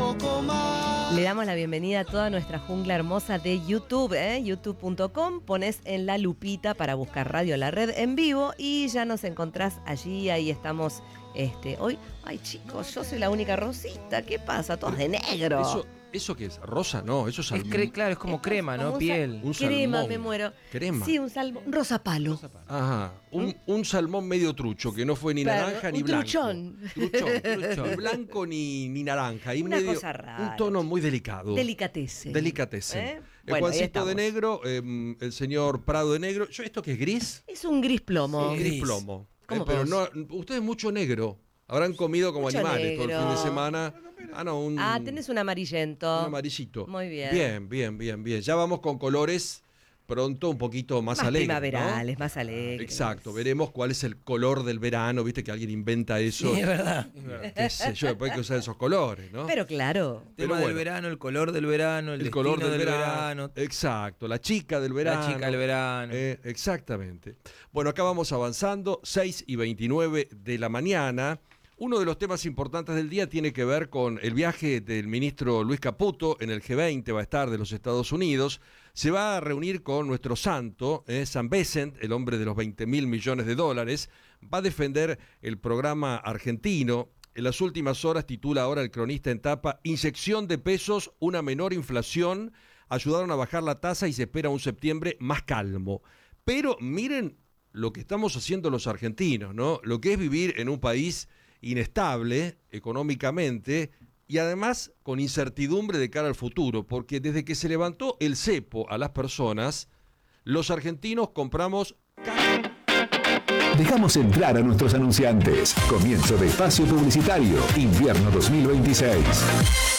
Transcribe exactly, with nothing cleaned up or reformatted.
poco más. Le damos la bienvenida a toda nuestra jungla hermosa de YouTube, ¿eh? youtube punto com, pones en la lupita para buscar Radio La Red en vivo y ya nos encontrás allí, ahí estamos este, hoy. Ay chicos, yo soy la única rosita, ¿qué pasa? Todos de negro. Eso, ¿Eso qué es? ¿Rosa? No, eso es Es cre- claro, es como Es crema, como ¿no? un Piel. Un crema, salmón. me muero. Crema. Sí, un salmón, un rosa palo. Ajá, un, un salmón medio trucho, que no fue ni Claro, naranja un ni blanco. truchón. Truchón, truchón. Ni blanco ni, ni naranja. Y Una medio, cosa rara. un tono muy delicado. Delicatese. Delicatese. ¿Eh? El Bueno, ahí Juancito de estamos. negro, eh, el señor Prado de negro. ¿Yo esto qué es gris? Es un gris plomo. Sí, gris plomo. ¿Cómo Eh, pero vos? no, ustedes mucho negro. Habrán comido como Mucho animales todo el negro. fin de semana. Ah, no, un, Ah, tenés un amarillento. un amarillito. Muy bien. Bien, bien, bien, bien. Ya vamos con colores pronto un poquito más, Más alegres, primaverales, ¿no? más alegres. Exacto, veremos cuál es el color del verano, viste que alguien inventa eso. Sí, es verdad. Qué sé yo, después hay que usar esos colores, ¿no? Pero claro. El Pero tema del bueno. verano, el color del verano, el, el color destino del verano, exacto, la chica del verano. La chica del verano. Eh, exactamente. Bueno, acá vamos avanzando, seis y veintinueve de la mañana. Uno de los temas importantes del día tiene que ver con el viaje del ministro Luis Caputo en el G veinte, va a estar de los Estados Unidos. Se va a reunir con nuestro santo, eh, San Vicent, el hombre de los veinte mil millones de dólares. Va a defender el programa argentino. En las últimas horas titula ahora el cronista en tapa: inyección de pesos, una menor inflación, ayudaron a bajar la tasa y se espera un septiembre más calmo. Pero miren lo que estamos haciendo los argentinos, ¿no? Lo que es vivir en un país inestable económicamente y además con incertidumbre de cara al futuro, porque desde que se levantó el cepo a las personas, los argentinos compramos cajas. Dejamos entrar a nuestros anunciantes. Comienzo de espacio publicitario, invierno dos mil veintiséis.